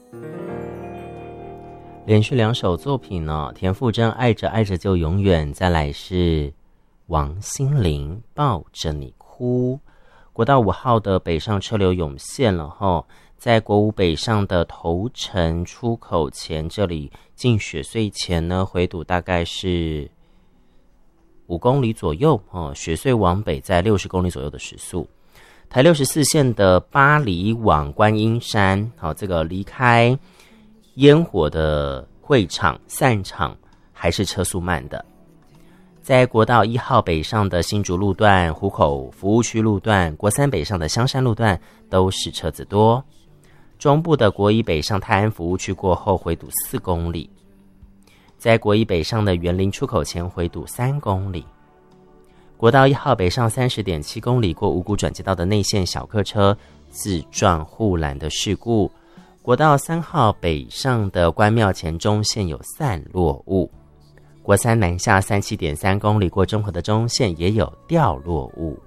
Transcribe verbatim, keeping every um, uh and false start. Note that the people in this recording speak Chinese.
连续两首作品呢，田馥甄爱着爱着就永远，再来是王心凌抱着你哭。国道五号的北上车流涌现了齁，在国五北上的头城出口前，这里进雪隧前呢，回堵大概是五公里左右哦，雪隧往北在六十公里左右的时速。台六十四线的巴黎往观音山，好，这个离开烟火的会场散场还是车速慢的。在国道一号北上的新竹路段、湖口服务区路段、国三北上的香山路段都是车子多。中部的国一北上泰安服务区过后回堵四公里，在国一北上的园林出口前回堵三公里。国道一号北上 三十点七公里过五股转接道的内线小客车自撞护栏的事故。国道三号北上的关庙前中线有散落物。国三南下 三十七点三公里过中和的中线也有掉落物。